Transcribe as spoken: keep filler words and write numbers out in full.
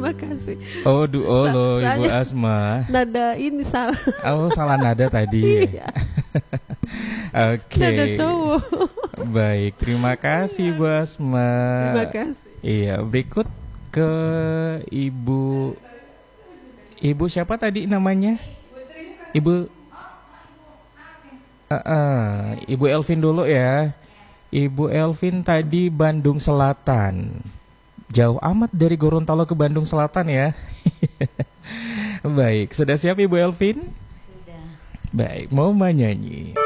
Terima kasih. Oh, duolo Sa- Ibu soalnya Asma. Nada ini salah. Oh, salah nada tadi. Iya. Oke. Nada cowok. Baik, terima kasih Bu Asma. Terima kasih. Iya, berikut ke Ibu Ibu siapa tadi namanya? Ibu uh, uh, Ibu Elvin dulu ya. Ibu Elvin tadi Bandung Selatan. Jauh amat dari Gorontalo ke Bandung Selatan ya. Baik, sudah siap Ibu Elvin? Sudah. Baik, mau menyanyi.